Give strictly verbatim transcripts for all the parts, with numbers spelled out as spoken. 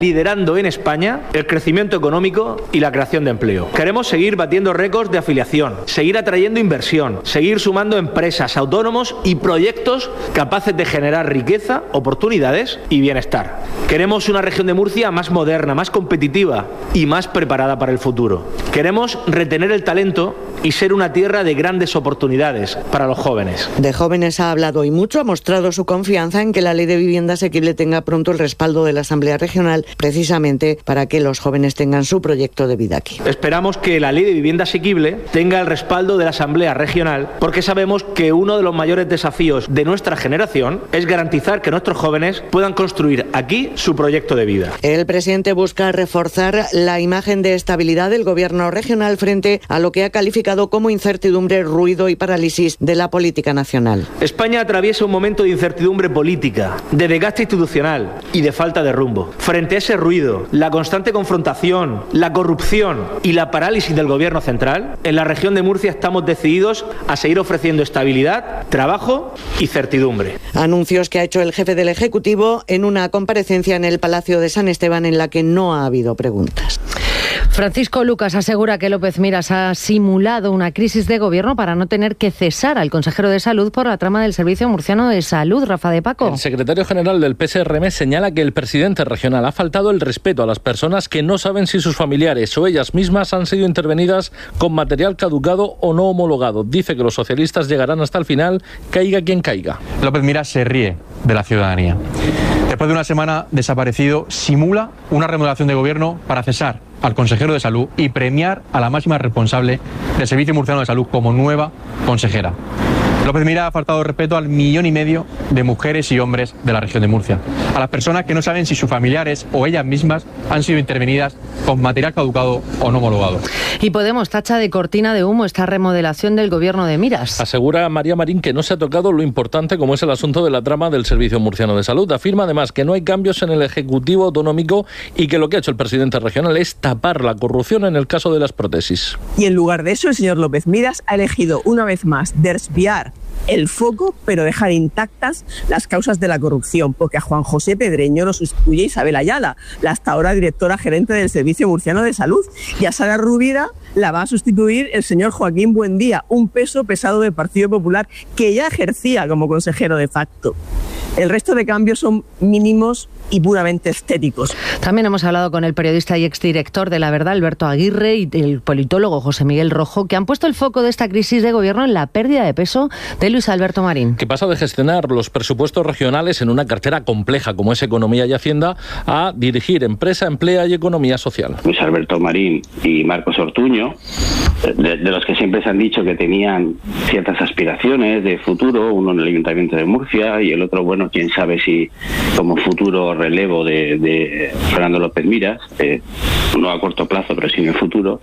liderando en España el crecimiento económico y la creación de empleo. Queremos seguir batiendo récords de afiliación, seguir atrayendo inversión, seguir sumando empresas, autónomos y proyectos capaces de generar riqueza, oportunidades y bienestar. Queremos una región de Murcia más moderna, más competitiva y más preparada para el futuro. Queremos retener el talento y ser una tierra de grandes oportunidades para los jóvenes. De jóvenes ha hablado y mucho, ha mostrado su confianza en que la Ley de Vivienda Asequible tenga pronto el respaldo de la Asamblea Regional, precisamente para que los jóvenes tengan su proyecto de vida aquí. Esperamos que la Ley de Vivienda Asequible tenga el respaldo de la Asamblea Regional, porque sabemos que uno de los mayores desafíos de nuestra generación es garantizar que nuestros jóvenes puedan construir aquí su proyecto de vida. El presidente busca reforzar la imagen de estabilidad del gobierno regional frente a lo que ha calificado como incertidumbre, ruido y parálisis de la política nacional. España atraviesa un momento de incertidumbre política, de desgaste institucional y de falta de rumbo. Frente a ese ruido, la constante confrontación, la corrupción y la parálisis del gobierno central, en la región de Murcia estamos decididos a seguir ofreciendo estabilidad, trabajo y certidumbre. Anuncios que ha hecho el jefe del Ejecutivo en una comparecencia en el Palacio de San Esteban en la que no ha habido preguntas. Francisco Lucas asegura que López Miras ha simulado una crisis de gobierno para no tener que cesar al consejero de Salud por la trama del Servicio Murciano de Salud. Rafa de Paco. El secretario general del P S R M señala que el presidente regional ha faltado el respeto a las personas que no saben si sus familiares o ellas mismas han sido intervenidas con material caducado o no homologado. Dice que los socialistas llegarán hasta el final, caiga quien caiga. López Miras se ríe de la ciudadanía. Después de una semana desaparecido, simula una remodelación de gobierno para cesar al consejero de Salud y premiar a la máxima responsable del Servicio Murciano de Salud como nueva consejera. López Miras ha faltado respeto al millón y medio de mujeres y hombres de la región de Murcia, a las personas que no saben si sus familiares o ellas mismas han sido intervenidas con material caducado o no homologado. Y Podemos tacha de cortina de humo esta remodelación del gobierno de Miras. Asegura María Marín que no se ha tocado lo importante como es el asunto de la trama del Servicio Murciano de Salud. Afirma además que no hay cambios en el Ejecutivo autonómico y que lo que ha hecho el presidente regional es tapar la corrupción en el caso de las prótesis. Y en lugar de eso, el señor López Miras ha elegido una vez más desviar el foco, pero dejar intactas las causas de la corrupción, porque a Juan José Pedreño lo sustituye Isabel Ayala, la hasta ahora directora gerente del Servicio Murciano de Salud, y a Sara Rubira la va a sustituir el señor Joaquín Buendía, un peso pesado del Partido Popular que ya ejercía como consejero de facto. El resto de cambios son mínimos y puramente estéticos. También hemos hablado con el periodista y exdirector de La Verdad, Alberto Aguirre, y el politólogo José Miguel Rojo, que han puesto el foco de esta crisis de gobierno en la pérdida de peso de Luis Alberto Marín. Que pasa de gestionar los presupuestos regionales en una cartera compleja como es Economía y Hacienda a dirigir Empresa, Empleo y Economía Social. Luis Alberto Marín y Marcos Ortuño, de, de los que siempre se han dicho que tenían ciertas aspiraciones de futuro, uno en el Ayuntamiento de Murcia y el otro, bueno, quién sabe si como futuro relevo de, de Fernando López Miras, eh, no a corto plazo, pero sí en el futuro.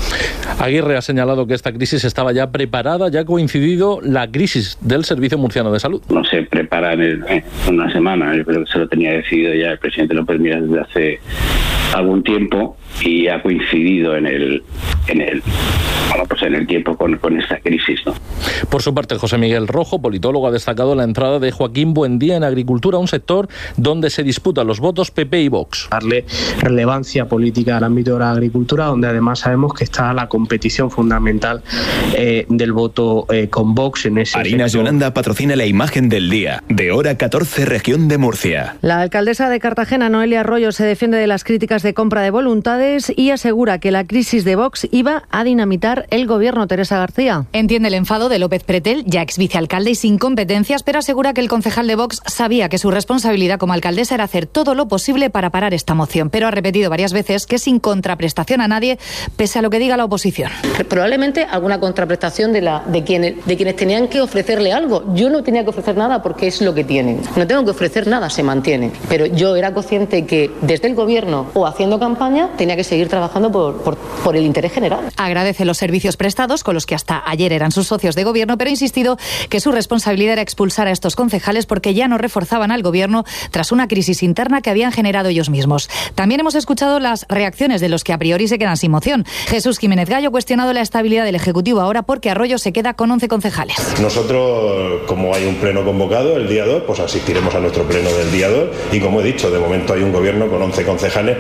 Aguirre ha señalado que esta crisis estaba ya preparada, ya ha coincidido la crisis del Servicio Murciano de Salud. No se prepara en, en una semana, yo creo que se lo tenía decidido ya el presidente López Miras desde hace algún tiempo y ha coincidido en el en el bueno, pues en el tiempo con, con esta crisis, ¿no? Por su parte, José Miguel Rojo, politólogo, ha destacado la entrada de Joaquín Buendía en Agricultura, un sector donde se disputan los votos P P y Vox. Darle relevancia política al ámbito de la agricultura, donde además sabemos que está la competición fundamental eh, del voto eh, con Vox en ese Harinas sector. Yolanda patrocina la imagen del día, de hora catorce, región de Murcia. La alcaldesa de Cartagena, Noelia Arroyo, se defiende de las críticas de compra de voluntades y asegura que la crisis de Vox iba a dinamitar el gobierno. Teresa García. Entiende el enfado de López Pretel, ya ex vicealcalde y sin competencias, pero asegura que el concejal de Vox sabía que su responsabilidad como alcaldesa era hacer todo lo posible para parar esta moción, pero ha repetido varias veces que sin contraprestación a nadie, pese a lo que diga la oposición. Probablemente alguna contraprestación de, la, de, quienes, de quienes tenían que ofrecerle algo. Yo no tenía que ofrecer nada porque es lo que tienen. No tengo que ofrecer nada, se mantiene. Pero yo era consciente que desde el gobierno o haciendo campaña tenía que seguir trabajando por, por, por el interés general. Agradece los servicios prestados, con los que hasta ayer eran sus socios de gobierno, pero ha insistido que su responsabilidad era expulsar a estos concejales porque ya no reforzaban al gobierno tras una crisis interna que habían generado ellos mismos. También hemos escuchado las reacciones de los que a priori se quedan sin moción. Jesús Jiménez Gallo ha cuestionado la estabilidad del Ejecutivo ahora porque Arroyo se queda con once concejales. Nosotros, como hay un pleno convocado el día dos, pues asistiremos a nuestro pleno del día dos y, como he dicho, de momento hay un gobierno con once concejales